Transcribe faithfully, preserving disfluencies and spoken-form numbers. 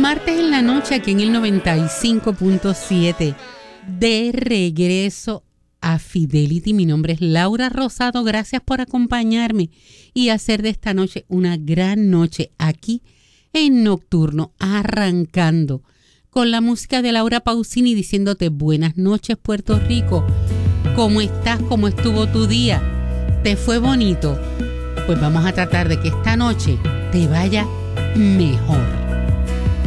Martes en la noche aquí en el noventa y cinco punto siete. De regreso a Fidelity. Mi nombre es Laura Rosado. Gracias por acompañarme y hacer de esta noche una gran noche aquí en Nocturno, arrancando con la música de Laura Pausini diciéndote buenas noches, Puerto Rico. ¿Cómo estás? ¿Cómo estuvo tu día? ¿Te fue bonito? Pues vamos a tratar de que esta noche te vaya mejor.